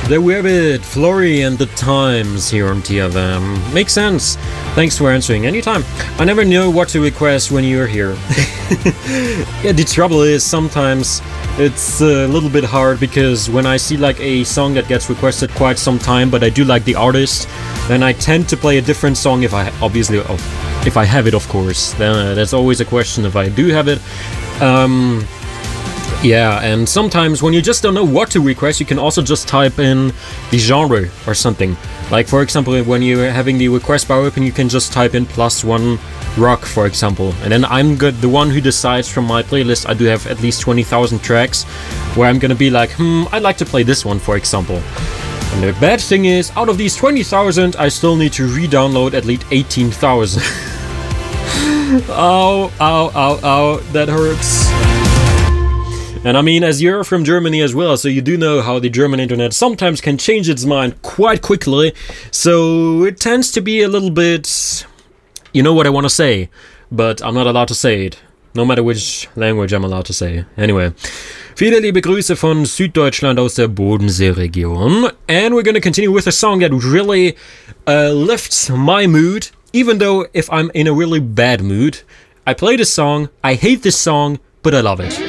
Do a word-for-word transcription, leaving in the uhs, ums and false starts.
There we have it, Flory and the Times here on T F M. Makes sense. Thanks for answering anytime. I never know what to request when you're here. Yeah, the trouble is sometimes it's a little bit hard because when I see like a song that gets requested quite some time, but I do like the artist, then I tend to play a different song if I obviously if I have it, of course. Then uh, that's always a question if I do have it. Um, Yeah, and sometimes when you just don't know what to request, you can also just type in the genre or something. Like, for example, when you're having the request bar open, you can just type in plus one rock, for example. And then I'm good, the one who decides from my playlist. I do have at least twenty thousand tracks where I'm gonna be like, hmm, I'd like to play this one, for example. And the bad thing is, out of these twenty thousand, I still need to re-download at least eighteen thousand. Ow, ow, ow, ow, that hurts. And I mean, as you're from Germany as well, so you do know how the German internet sometimes can change its mind quite quickly. So it tends to be a little bit... You know what I want to say, but I'm not allowed to say it. No matter which language I'm allowed to say. Anyway. Viele liebe Grüße von Süddeutschland aus der Bodenseeregion. And we're gonna continue with a song that really uh, lifts my mood. Even though if I'm in a really bad mood, I play this song, I hate this song, but I love it.